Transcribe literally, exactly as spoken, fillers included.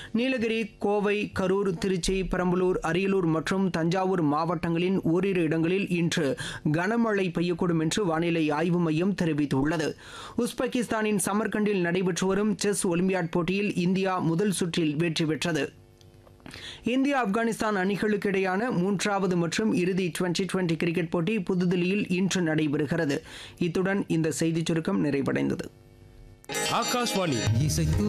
நீலகிரி, கோவை, கரூர், திருச்சி, பெரம்பலூர், அரியலூர் மற்றும் தஞ்சாவூர் மாவட்டங்களின் ஓரிரு இடங்களில் இன்று கனமழை பெய்யக்கூடும் என்று வானிலை ஆய்வு மையம் தெரிவித்துள்ளது. உஸ்பெகிஸ்தானின் சமர்கண்டில் நடைபெற்று வரும் செஸ் ஒலிம்பியாட் போட்டியில் இந்தியா முதல் சுற்றில் வெற்றி பெற்றது. இந்தியா ஆப்கானிஸ்தான் அணிகளுக்கு இடையான மூன்றாவது மற்றும் இறுதி டுவெண்டி டுவெண்டி கிரிக்கெட் போட்டி புதுதில்லியில் இன்று நடைபெறுகிறது. இத்துடன் இந்த செய்திச் சுருக்கம் நிறைவடைந்தது. ஆகாஷ்வாணி இசைத்து